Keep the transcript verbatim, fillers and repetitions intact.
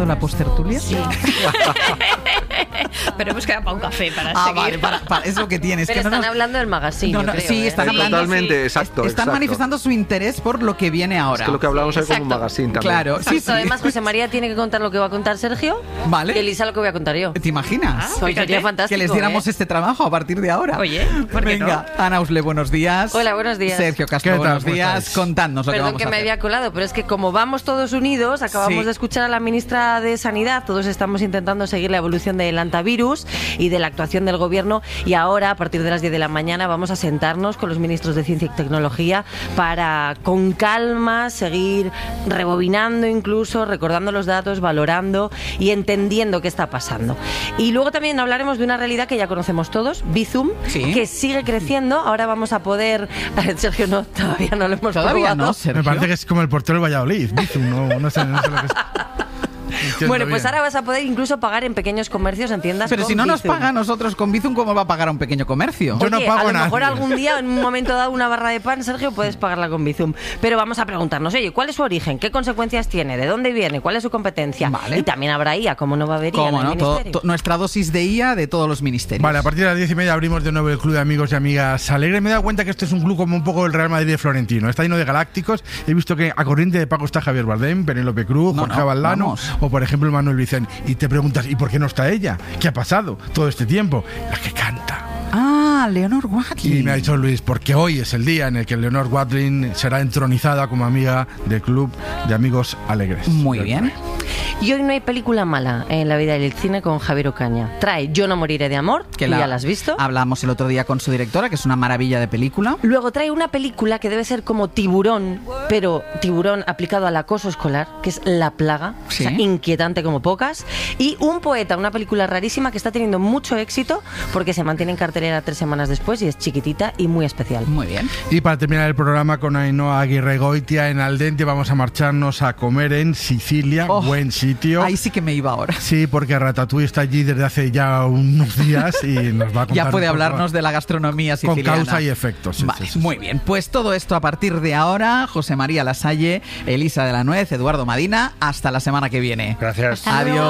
la postertulia? Sí. Pero hemos quedado para un café para ah, seguir. Vale, para, para, es lo que tienes. Pero que están no nos... hablando del magazine, no, no, creo, sí, ¿eh? están Sí, hablando... Totalmente, sí. exacto. Están exacto. manifestando su interés por lo que viene ahora. Es que lo que hablábamos ahí como un Exacto. magazine también. Claro, sí, Exacto. sí. Además, José María tiene que contar lo que va a contar Sergio. Vale. Y Elisa lo que voy a contar yo. ¿Te imaginas? Ah, Pues sería fantástico. Que les diéramos ¿eh? este trabajo a partir de ahora. Oye, ¿por qué Venga, Ana Usle, buenos días. Hola, buenos días. Sergio Castro, ¿Qué tal? buenos ¿Cómo días. estáis? Contadnos lo que Perdón vamos que a me hacer. había colado, pero es que como vamos todos unidos, acabamos Sí. de escuchar a la ministra de Sanidad, todos estamos intentando seguir la evolución del antivirus y de la actuación del gobierno, y ahora, a partir de las diez de la mañana, vamos a sentarnos con los ministros de Ciencia y Tecnología para, con calma, seguir rebobinando incluso, recordando los datos, valorando y entendiendo qué está pasando. Y luego también hablaremos de una realidad que ya conocemos todos, Bizum, Sí. que sigue creciendo. Ahora vamos a poder... Sergio, no, todavía no lo hemos Todavía probado. no, Sergio. Me parece que es como el portero del Valladolid, Bizum, no, no sé, no sé lo que es. Entiendo Bueno, pues bien. ahora vas a poder incluso pagar en pequeños comercios, en tiendas. Pero con si no nos Bizum. paga a nosotros con Bizum, ¿cómo va a pagar a un pequeño comercio? Yo no Oye, pago a lo a nadie. mejor algún día, en un momento dado, una barra de pan, Sergio, puedes pagarla con Bizum. Pero vamos a preguntarnos, oye, ¿cuál es su origen? ¿Qué consecuencias tiene? ¿De dónde viene? ¿Cuál es su competencia? Vale. Y también habrá I A, ¿cómo no va a haber I A en ¿Cómo el no? Todo- ministerio? to- nuestra dosis de I A de todos los ministerios. Vale, a partir de las diez y media abrimos de nuevo el club de amigos y amigas Alegres. Me he dado cuenta que este es un club como un poco el Real Madrid de Florentino. Está lleno de galácticos. He visto que a corriente de pago está Javier Bardem, Penélope Cruz, No, Jorge no, Valdano vamos. o, por ejemplo, Manuel Vicente. Y te preguntas, ¿y por qué no está ella? ¿Qué ha pasado todo este tiempo? La que canta. Ah, Leonor Watling. Y me ha dicho Luis, porque hoy es el día en el que Leonor Watling será entronizada como amiga del club de amigos Alegres. Muy bien. Y hoy no hay película mala en la vida del cine con Javier Ocaña. Trae Yo no moriré de amor, que ya la has visto. Hablamos el otro día con su directora, que es una maravilla de película. Luego trae una película que debe ser como Tiburón, pero Tiburón aplicado al acoso escolar, que es La Plaga, Sí. o sea, inquietante como pocas. Y Un poeta, una película rarísima que está teniendo mucho éxito porque se mantiene en cartelera tres semanas después y es chiquitita y muy especial. Muy bien. Y para terminar el programa con Ainhoa Aguirre Goitia en Aldente, vamos a marcharnos a comer en Sicilia, Oh, buen sitio. Ahí sí que me iba ahora. Sí, porque Ratatouille está allí desde hace ya unos días y nos va a contar Ya puede un poco hablarnos de la gastronomía con siciliana. causa y efecto. Sí, Vale, sí, sí, sí. muy bien. Pues todo esto a partir de ahora. José María Lasalle, Elisa de la Nuez, Eduardo Madina. Hasta la semana que viene. Gracias. Hasta luego. Adiós.